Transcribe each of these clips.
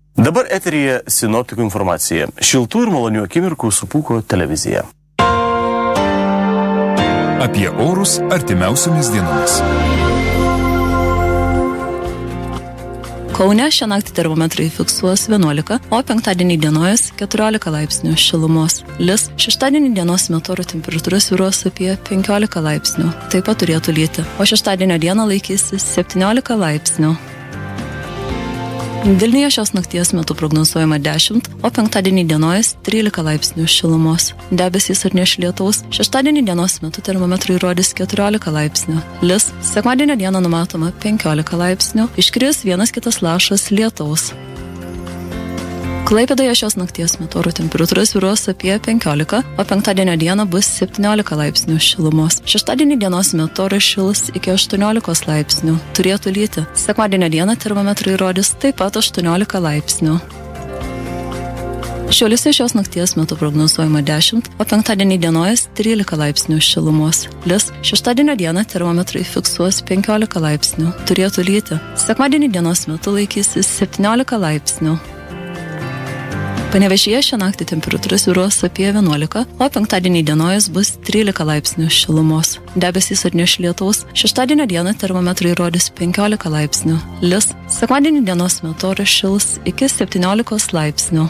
Dabar eteryje sinoptikų informacija. Šiltų ir malonių akimirkų su Pūko televizija. Apie orus artimiausiomis dienomis. Kaune šią naktį termometrai fiksuos 11, o penktadienį dienojas 14 laipsnių šilumos. Lis šeštadienį dienos metu oro temperatūra svyruos apie 15 laipsnių. Taip pat turėtų lyti, o šeštadienio dieną laikysis 17 laipsnių. Vilniuje šios nakties metu prognozuojama 10, o penktadienį dienojas 13 laipsnių šilumos. Debesys atneš lietaus, šeštadienį dienos metu termometrai rodys 14 laipsnių. Lis sekmadienio dieną numatoma 15 laipsnių, iškris vienas kitas lašas lietaus. Klaipėdoje šios nakties metu oro temperatūra svyruos apie 15, o penktadienio dieną bus 17 laipsnių šilumos. Šeštadienį dienos metu oras šils iki 18 laipsnių. Turėtų lyti. Sekmadienio dieną termometrai rodys taip pat 18 laipsnių. Šiauliuose šios nakties metu prognozuojama 10, o penktadienį dienojas 13 laipsnių šilumos. Lis šeštadienio dieną termometrai fiksuos 15 laipsnių. Turėtų lyti. Sekmadienį dienos metu laikysis 17 laipsnių. Panevėžyje šią naktį temperatūra svyruos apie 11, o penktadienį dienojas bus 13 laipsnių šilumos. Debesys atneš lietaus, šeštadienio dieną termometrai rodys 15 laipsnių. Lis sekmadienį dienos metu oras šils iki 17 laipsnių.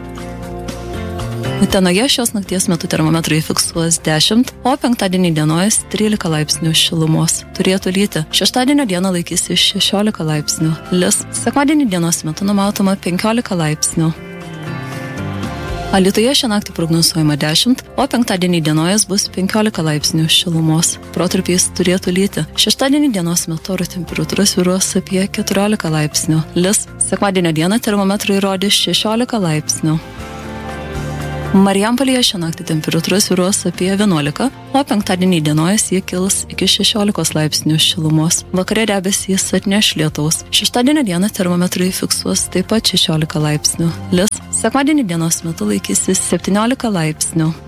Utenoje šios nakties metu termometrai fiksuos 10, o penktadienį dienojas 13 laipsnių šilumos. Turėtų lyti. Šeštadienio dieną laikysis 16 laipsnių. Lis sekmadienį dienos metu numatoma 15 laipsnių. Alytuje šią naktį prognozuojama 10, o penktadienį dienojas bus 15 laipsnių šilumos. Protarpiais turėtų lyti. Šeštadienį dienos metu oro temperatūra svyruos apie 14 laipsnių. Lis sekmadienio dieną termometrai rodys 16 laipsnių. Marijampolėje šią naktį temperatūra svyruos apie 11, o penktadienį dienojas jie kils iki 16 laipsnių šilumos. Vakare debesys atneš lietaus. Šeštadienio dieną termometrai fiksuos taip pat 16 laipsnių. Lis sekmadienį dienos metu laikysis 17 laipsnių.